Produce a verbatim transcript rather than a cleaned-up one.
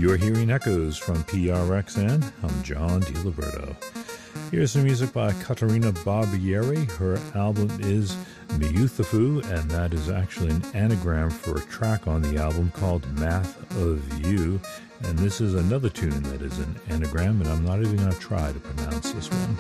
You're hearing echoes from P R X N. I'm John DiLiberto. Here's some music by Caterina Barbieri. Her album is Miyuthafu, and that is actually an anagram for a track on the album called Math of You. And this is another tune that is an anagram, and I'm not even going to try to pronounce this one.